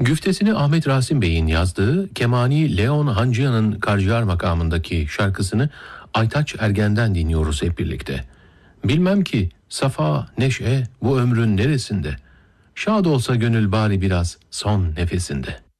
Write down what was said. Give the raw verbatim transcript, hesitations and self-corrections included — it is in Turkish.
Güftesini Ahmet Rasim Bey'in yazdığı Kemani Leon Hancıyan'ın Karciğer makamındaki şarkısını Aytaç Ergen'den dinliyoruz hep birlikte. Bilmem ki safa, neşe bu ömrün neresinde? Şad olsa gönül bari biraz son nefesinde.